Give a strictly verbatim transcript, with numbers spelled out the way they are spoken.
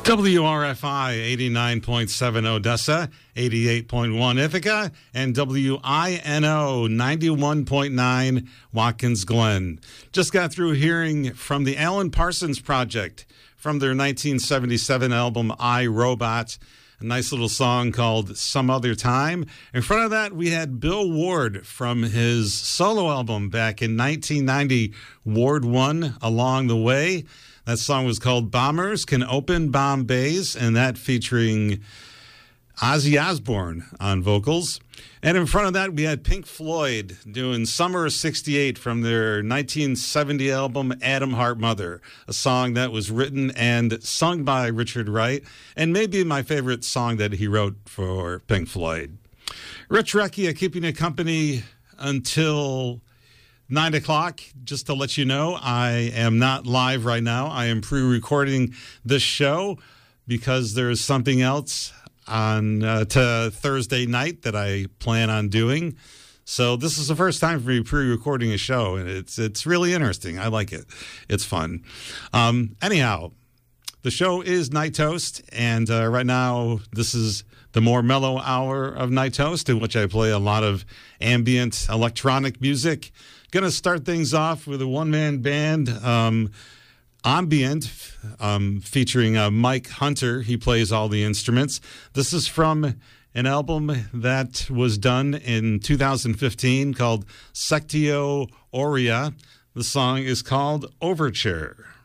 W R F I eighty-nine point seven Odessa, eighty-eight point one Ithaca, and W I N O ninety-one point nine Watkins Glen. Just got through hearing from the Alan Parsons Project from their nineteen seventy-seven album I, Robot, a nice little song called Some Other Time. In front of that, we had Bill Ward from his solo album back in nineteen ninety, Ward one, Along the Way. That song was called Bombers Can Open Bomb Bays, and that featuring Ozzy Osbourne on vocals. And in front of that, we had Pink Floyd doing Summer of sixty-eight from their nineteen seventy album Adam Hart Mother, a song that was written and sung by Richard Wright, and maybe my favorite song that he wrote for Pink Floyd. Rich Recchia keeping you company until nine o'clock. Just to let you know, I am not live right now. I am pre-recording this show because there's something else on uh, to Thursday night that I plan on doing. So this is the first time for me pre-recording a show, and it's it's really interesting. I like it. It's fun. Um, anyhow, the show is Night Toast, and uh, right now this is the more mellow hour of Night Toast, in which I play a lot of ambient electronic music. Going to start things off with a one-man band, um, Ambient, um, featuring uh, Mike Hunter. He plays all the instruments. This is from an album that was done in two thousand fifteen called Sectio Aurea. The song is called Overture.